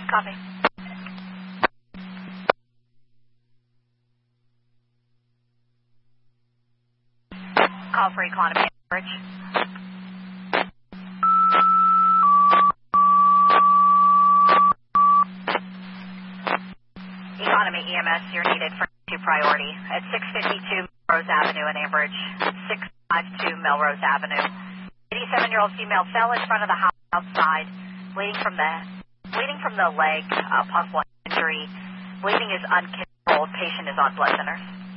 Copy. Call for economy average. Economy EMS, you're needed for priority at 652 Melrose Avenue in Ambridge, 652 Melrose Avenue. 87-year-old female fell in front of the house outside, bleeding from the leg, possible injury. Bleeding is uncontrolled. Patient is on blood thinners.